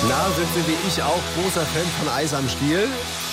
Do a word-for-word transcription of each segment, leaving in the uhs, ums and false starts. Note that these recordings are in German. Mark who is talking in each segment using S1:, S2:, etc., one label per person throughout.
S1: Na, sind Sie wie ich auch großer Fan von Eis am Stiel?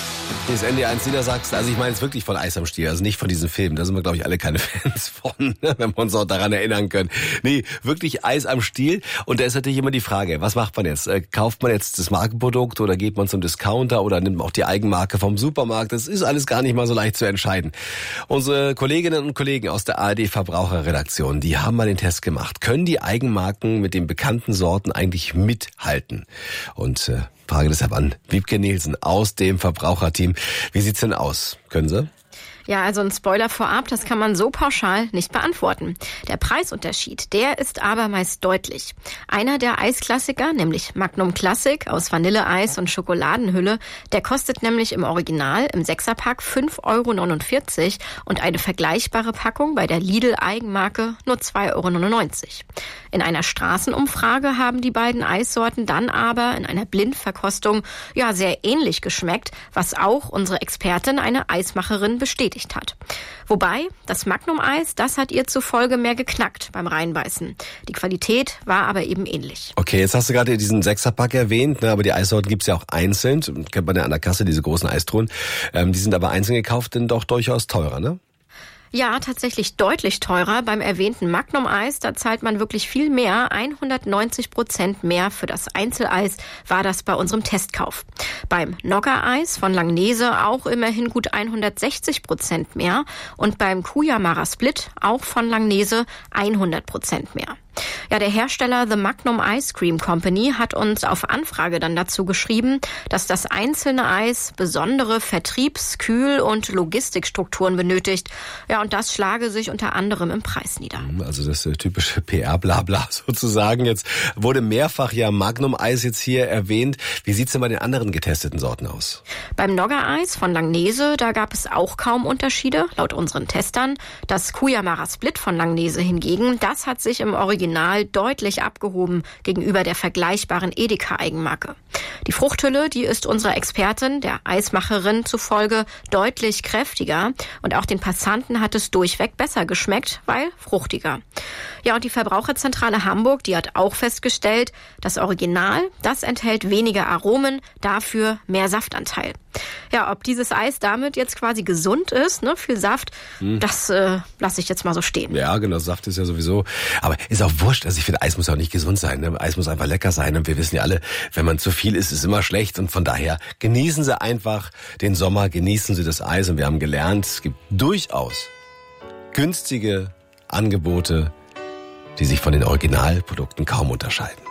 S1: Das N D R eins Niedersachsen, also ich meine jetzt wirklich von Eis am Stiel, also nicht von diesem Film, da sind wir glaube ich alle keine Fans von, wenn wir uns auch daran erinnern können. Nee, wirklich Eis am Stiel und da ist natürlich immer die Frage, was macht man jetzt? Äh, kauft man jetzt das Markenprodukt oder geht man zum Discounter oder nimmt man auch die Eigenmarke vom Supermarkt? Das ist alles gar nicht mal so leicht zu entscheiden. Unsere Kolleginnen und Kollegen aus der A R D Verbraucherredaktion, die haben mal den Test gemacht. Können die Eigenmarken mit den bekannten Sorten eigentlich mithalten? Und äh, Frage deshalb an Wiebke Nielsen aus dem Verbraucherteam. Wie sieht's denn aus? Können Sie?
S2: Ja, also ein Spoiler vorab, das kann man so pauschal nicht beantworten. Der Preisunterschied, der ist aber meist deutlich. Einer der Eisklassiker, nämlich Magnum Classic aus Vanilleeis und Schokoladenhülle, der kostet nämlich im Original im Sechserpack fünf Euro neunundvierzig und eine vergleichbare Packung bei der Lidl-Eigenmarke nur zwei Euro neunundneunzig. In einer Straßenumfrage haben die beiden Eissorten dann aber in einer Blindverkostung ja sehr ähnlich geschmeckt, was auch unsere Expertin, eine Eismacherin, bestätigt hat. Wobei, das Magnum-Eis, das hat ihr zufolge mehr geknackt beim Reinbeißen. Die Qualität war aber eben ähnlich.
S1: Okay, jetzt hast du gerade diesen Sechserpack erwähnt, ne, aber die Eissorten gibt's ja auch einzeln. Kennt man ja an der Kasse, diese großen Eistruhen. Ähm, die sind aber einzeln gekauft, denn doch durchaus teurer, ne?
S2: Ja, tatsächlich deutlich teurer. Beim erwähnten Magnum-Eis, da zahlt man wirklich viel mehr. hundertneunzig Prozent mehr für das Einzeleis war das bei unserem Testkauf. Beim Nogger-Eis von Langnese auch immerhin gut hundertsechzig Prozent mehr. Und beim Cuyamara Split auch von Langnese hundert Prozent mehr. Ja, der Hersteller The Magnum Ice Cream Company hat uns auf Anfrage dann dazu geschrieben, dass das einzelne Eis besondere Vertriebs-, Kühl- und Logistikstrukturen benötigt. Ja, und das schlage sich unter anderem im Preis nieder.
S1: Also das typische P R-Blabla sozusagen. Jetzt wurde mehrfach ja Magnum Eis jetzt hier erwähnt. Wie sieht's denn bei den anderen getesteten Sorten aus?
S2: Beim Nogger-Eis von Langnese, da gab es auch kaum Unterschiede, laut unseren Testern. Das Cuyamara Split von Langnese hingegen, das hat sich im Original deutlich abgehoben gegenüber der vergleichbaren Edeka-Eigenmarke. Die Fruchthülle, die ist unserer Expertin, der Eismacherin zufolge, deutlich kräftiger und auch den Passanten hat es durchweg besser geschmeckt, weil fruchtiger. Ja, und die Verbraucherzentrale Hamburg, die hat auch festgestellt, das Original, das enthält weniger Aromen, dafür mehr Saftanteil. Ja, ob dieses Eis damit jetzt quasi gesund ist, ne, viel Saft, hm. das äh, lasse ich jetzt mal so stehen.
S1: Ja, genau, Saft ist ja sowieso, aber ist auch wurscht, also ich finde, Eis muss auch nicht gesund sein, ne? Eis muss einfach lecker sein und wir wissen ja alle, wenn man zu viel isst, ist immer schlecht und von daher genießen Sie einfach den Sommer, genießen Sie das Eis und wir haben gelernt, es gibt durchaus günstige Angebote, die sich von den Originalprodukten kaum unterscheiden.